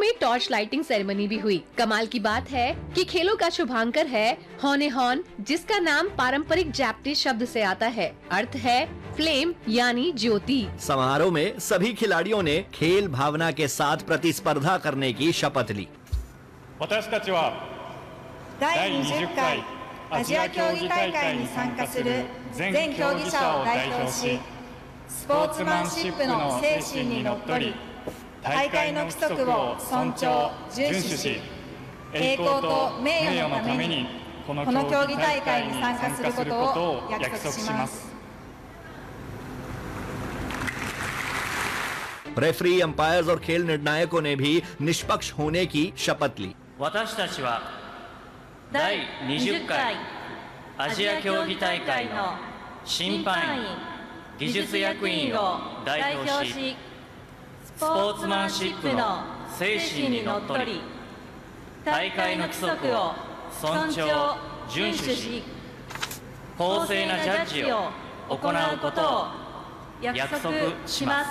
में torch lighting ceremony भी हुई। कमाल की बात है कि खेलों का शुभांकर है होनेहॉन, जिसका नाम पारंपरिक जापानीज शब्द से आता है। अर्थ है फ्लेम यानी ज्योति। समारोह में सभी खिलाड़ियों ने खेल भावना के साथ प्रतिस्पर्धा करने की शपथ ली। 私たちは第20回アジア競技大会に参加する全競技者を代表し、スポーツマンシップの精神にのっとり、大会の規則を尊重・遵守し、栄光と名誉のためにこの競技大会に参加することを約束します。 रेफरी, अंपायर्स और खेल निर्णायकों ने भी निष्पक्ष होने की शपथ ली। 私たちは第20回アジア競技大会の審判員、技術役員を代表し、スポーツマンシップの精神にのっとり、大会の規則を尊重・遵守し、公正なジャッジを行うことを約束します。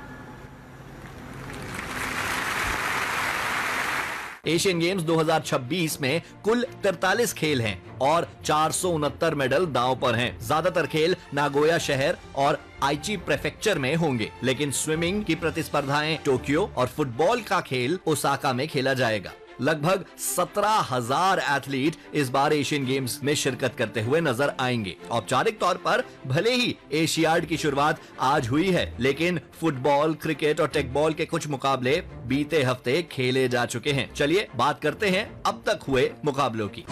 एशियन गेम्स 2026 में कुल 43 खेल हैं और 469 मेडल दांव पर हैं। ज्यादातर खेल नागोया शहर और आइची प्रेफेक्चर में होंगे, लेकिन स्विमिंग की प्रतिस्पर्धाएं टोक्यो और फुटबॉल का खेल ओसाका में खेला जाएगा। लगभग 17,000 एथलीट इस बार एशियन गेम्स में शिरकत करते हुए नजर आएंगे। औपचारिक तौर पर भले ही एशियाड की शुरुआत आज हुई है, लेकिन फुटबॉल, क्रिकेट और टेकबॉल के कुछ मुकाबले बीते हफ्ते खेले जा चुके हैं। चलिए बात करते हैं अब तक हुए मुकाबलों की।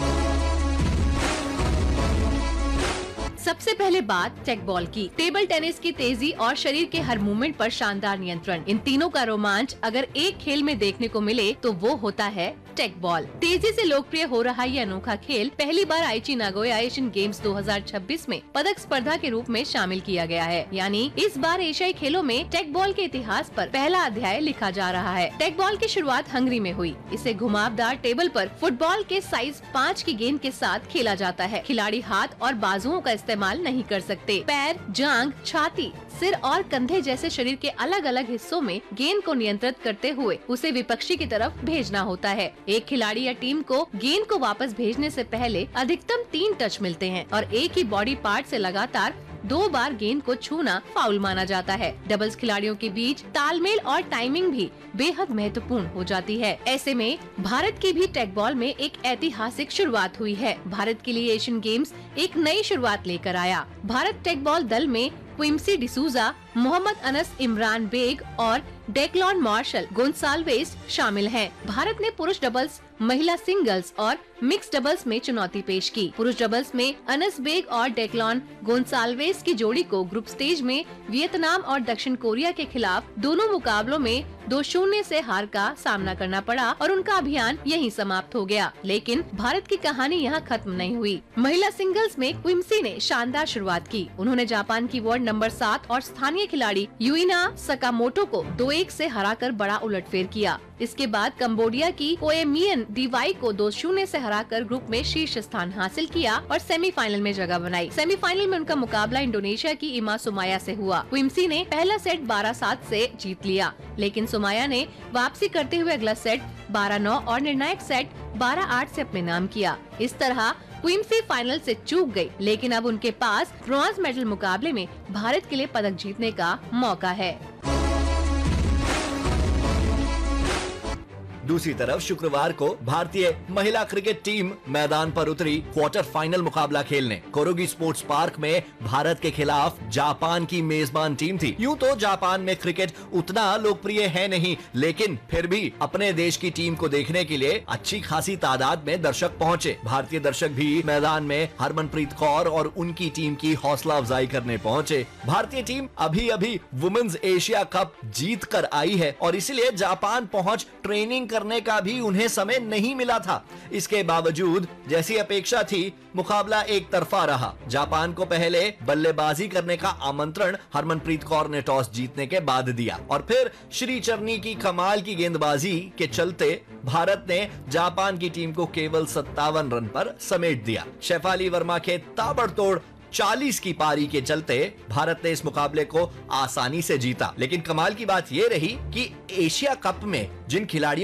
सबसे पहले बात टेकबॉल की। टेबल टेनिस की तेजी और शरीर के हर मूवमेंट पर शानदार नियंत्रण, इन तीनों का रोमांच अगर एक खेल में देखने को मिले तो वो होता है टेकबॉल। तेजी से लोकप्रिय हो रहा ये अनोखा खेल पहली बार आइची नागोया एशियन गेम्स 2026 में पदक स्पर्धा के रूप में शामिल किया गया है। यानी इस बार एशियाई खेलों में टेकबॉल के इतिहास पर पहला अध्याय लिखा जा रहा है। टेकबॉल की शुरुआत हंगरी में हुई। इसे घुमावदार टेबल पर फुटबॉल के साइज 5 की गेंद के साथ खेला जाता है। खिलाड़ी हाथ और बाजुओं का इस्तेमाल नहीं कर सकते। पैर, जांघ, छाती, सिर और कंधे जैसे शरीर के अलग अलग हिस्सों में गेंद को नियंत्रित करते हुए उसे विपक्षी की तरफ भेजना होता है। एक खिलाड़ी या टीम को गेंद को वापस भेजने से पहले अधिकतम 3 टच मिलते हैं और एक ही बॉडी पार्ट से लगातार 2 बार गेंद को छूना फाउल माना जाता है। डबल्स खिलाड़ियों के बीच तालमेल और टाइमिंग भी बेहद महत्वपूर्ण हो जाती है। ऐसे में भारत की भी टेकबॉल में एक ऐतिहासिक शुरुआत हुई है। भारत के लिए एशियन गेम्स एक नई शुरुआत लेकर आया। भारत टेकबॉल दल में क्विम्सी डिसूजा, मोहम्मद अनस इमरान बेग और डेक्लॉन मार्शल गोंसाल्वेस शामिल हैं। भारत ने पुरुष डबल्स, महिला सिंगल्स और मिक्स डबल्स में चुनौती पेश की। पुरुष डबल्स में अनस बेग और डेक्लॉन गोंसाल्वेस की जोड़ी को ग्रुप स्टेज में वियतनाम और दक्षिण कोरिया के खिलाफ दोनों मुकाबलों में 2-0 से हार का सामना करना पड़ा और उनका अभियान यहीं समाप्त हो गया। लेकिन भारत की कहानी यहाँ खत्म नहीं हुई। महिला सिंगल्स में क्विम्सी ने शानदार शुरुआत की। उन्होंने जापान की वर्ल्ड नंबर 7 और स्थानीय खिलाड़ी युइना सकामोटो को 2-1 से हराकर बड़ा उलटफेर किया। इसके बाद कंबोडिया की कोएमियन दीवाई को 2-0 से हराकर ग्रुप में शीर्ष स्थान हासिल किया और सेमीफाइनल में जगह बनाई। सेमीफाइनल में उनका मुकाबला इंडोनेशिया की इमा सुमाया से हुआ। क्विम्सी ने पहला सेट 12-7 से जीत लिया, लेकिन सुमाया ने वापसी करते हुए अगला सेट 12-9 और निर्णायक सेट 12-8 से अपने नाम किया। इस तरह क्विम्सी फाइनल से चूक गई, लेकिन अब उनके पास ब्रॉन्ज मेडल मुकाबले में भारत के लिए पदक जीतने का मौका है। दूसरी तरफ शुक्रवार को भारतीय महिला क्रिकेट टीम मैदान पर उतरी क्वार्टर फाइनल मुकाबला खेलने। कोरोगी स्पोर्ट्स पार्क में भारत के खिलाफ जापान की मेजबान टीम थी। यूं तो जापान में क्रिकेट उतना लोकप्रिय है नहीं, लेकिन फिर भी अपने देश की टीम को देखने के लिए अच्छी खासी तादाद में दर्शक पहुंचे। भारतीय दर्शक भी मैदान में हरमनप्रीत कौर और उनकी टीम की हौसला अफजाई करने पहुंचे। भारतीय टीम अभी अभी वुमेन्स एशिया कप जीत कर आई है और इसलिए जापान पहुंच ट्रेनिंग करने का भी उन्हें समय नहीं मिला था। इसके बावजूद जैसी अपेक्षा थी, मुकाबला एक तरफा रहा। जापान को पहले बल्लेबाजी करने का आमंत्रण हरमनप्रीत कौर ने टॉस जीतने के बाद दिया और फिर श्रीचरनी की कमाल की गेंदबाजी के चलते भारत ने जापान की टीम को केवल 57 रन पर समेट दिया। शेफाली वर्मा के ताबड़तोड़ 40 की पारी के चलते भारत ने इस मुकाबले को आसानी से जीता। लेकिन कमाल की बात यह रही कि एशिया कप में जिन खिलाड़ियों